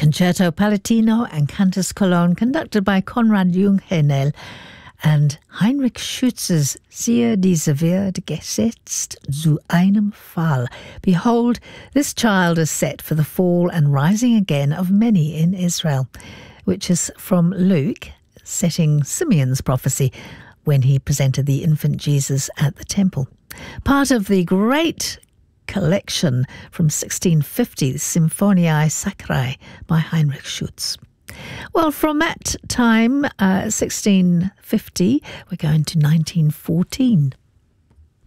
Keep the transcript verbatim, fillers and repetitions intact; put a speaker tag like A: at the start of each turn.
A: Concerto Palatino and Cantus Cologne, conducted by Konrad Jungheinel, and Heinrich Schütz's Siehe, diese wird gesetzt zu einem Fall. Behold, this child is set for the fall and rising again of many in Israel, which is from Luke, setting Simeon's prophecy when he presented the infant Jesus at the temple. Part of the great collection from sixteen fifty, Symphoniae Sacrae by Heinrich Schütz. Well, from that time, uh, sixteen fifty, we're going to nineteen fourteen.